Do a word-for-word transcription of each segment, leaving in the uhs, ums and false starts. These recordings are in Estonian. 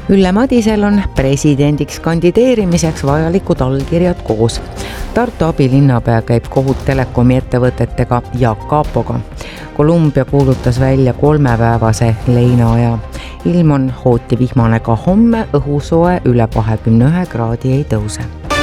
Ülle Madisel on presidendiks kandideerimiseks vajalikud allkirjad koos. Tartu abilinnapea käib kohut telekomi ettevõtetega ja Kaapoga. Kolumbia kuulutas välja kolmepäevase leinaaja. Ilm on hooti vihmane ka homme, õhusoe üle kahekümne ühe kraadi ei tõuse.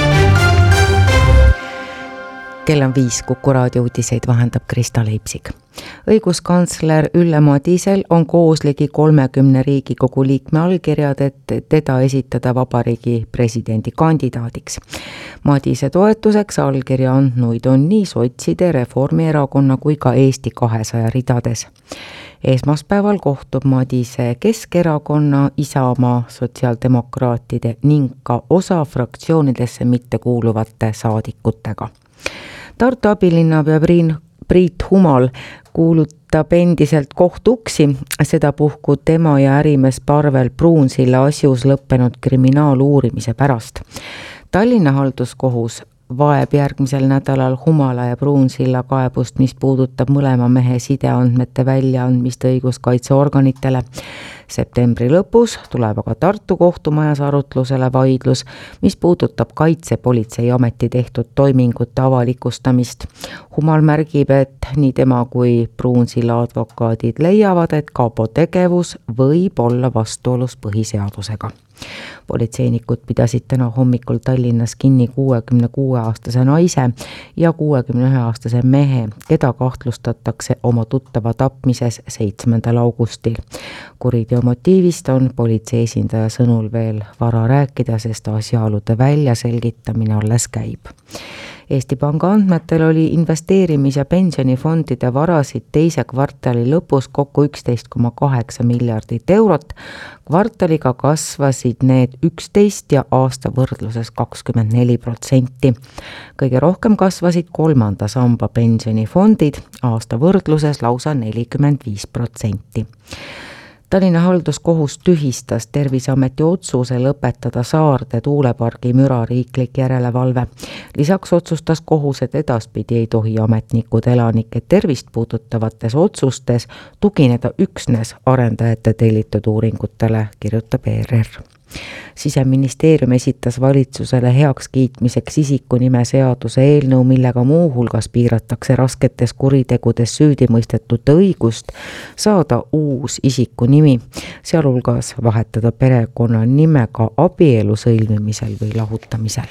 Kell on viis, Kuku raadio uudiseid vahendab Krista Leipsik. Õiguskantsler Ülle Madisel on koos ligi kolmekümne Riigikogu liikme allkirjad, et teda esitada vabariigi presidendi kandidaadiks. Madise toetuseks allkirja andnuid on nii sotside, Reformierakonna kui ka Eesti kahesaja ridades. Esmaspäeval kohtub Madise Keskerakonna, Isamaa, sotsiaaldemokraatide ning ka osa fraktsioonidesse mitte kuuluvate saadikutega. Tartu abilinnapea Priit Humal kuulutab endiselt kohtuuksi, seda puhku tema ja ärimees Parvel Pruunsilla asjus lõppenud kriminaaluurimise pärast. Tallinna halduskohus vaeb järgmisel nädalal Humala ja Pruunsilla kaebust, mis puudutab mõlema mehe sideandmete väljaandmist õiguskaitseorganitele. Septembri lõpus tuleb aga Tartu kohtumajas arutlusele vaidlus, mis puudutab Kaitsepolitseiameti tehtud toimingute avalikustamist. Humal märgib, et nii tema kui Pruunsilla advokaadid leiavad, et Kaapo tegevus võib olla vastuolus põhiseadusega. Politseinikud pidasid täna hommikul Tallinnas kinni kuuekümne kuue aastase naise ja kuuekümne ühe aastase mehe, keda kahtlustatakse oma tuttava tapmises seitsmendal augustil. Kuriteo motiivist on politsei esindaja sõnul veel vara rääkida, sest asjaolude väljaselgitamine alles käib. Eesti Panga andmetel oli investeerimis- ja pensionifondide varasid teise kvartali lõpus kokku üksteist koma kaheksa miljardit eurot. Kvartaliga kasvasid need üksteist ja aasta võrdluses kakskümmend neli protsenti. Kõige rohkem kasvasid kolmanda samba pensionifondid, aasta võrdluses lausa nelikümmend viis protsenti. Tallinna halduskohus tühistas Terviseameti otsuse lõpetada Saarde tuulepargi müra riiklik järelevalve. Lisaks otsustas kohus, et edaspidi ei tohi ametnikud elanike tervist puudutavates otsustes tugineda üksnes arendajate tellitud uuringutele, kirjutab E R R. Siseministeerium esitas valitsusele heakskiitmiseks isikunime seaduse eelnõu, millega muu hulgas piiratakse rasketes kuritegudes süüdi mõistetute õigust saada uus isikunimi, sealhulgas vahetada perekonna nimega abielu sõlmimisel või lahutamisel.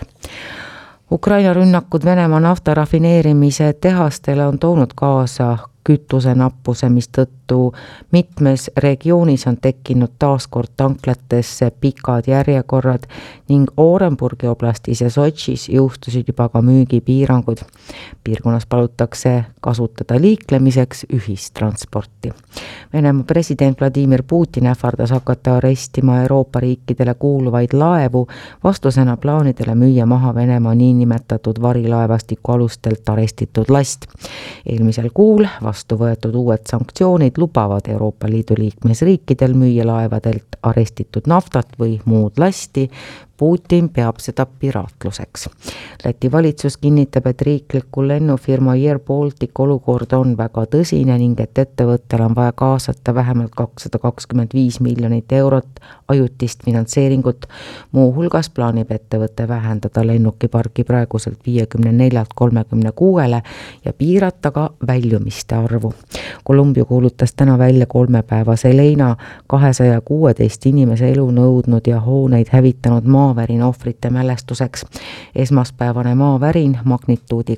Ukraina rünnakud Venemaa naftarafineerimise tehastele on toonud kaasa kütuse nappuse, mis tõttu mitmes regioonis on tekkinud taaskord tanklatesse pikad järjekorrad ning Orenburgi oblastis ja Sotšis jõustusid juba ka müügipiirangud. Piirkonnas palutakse kasutada liiklemiseks ühistransporti. Venemaa president Vladimir Putin ähvardas hakata arestima Euroopa riikidele kuuluvaid laevu vastusena plaanidele müüa maha Venemaa niinimetatud varilaevastiku alustelt arestitud last. Eelmisel kuul vastu võetud uued sanktsioonid lubavad Euroopa Liidu liikmesriikidel müüa laevadelt arestitud naftat või muud lasti. Putin peab seda piraatluseks. Läti valitsus kinnitab, et riiklikul lennufirma Air Baltic olukord on väga tõsine ning et ettevõttel on vaja kaasata vähemalt kakssada kakskümmend viis miljonit eurot ajutist finantseeringut. Muu hulgas plaanib ettevõte vähendada lennukiparki praeguselt viiekümne neljalt kolmekümne kuuele ja piirata ka väljumiste arvu. Kolumbia kuulutas täna välja kolmepäevase leina kahesaja kuueteist inimese elu nõudnud ja hooneid hävitanud maa maavärin ohvrite mälestuseks. Esmaspäevane maavärin magnituudiga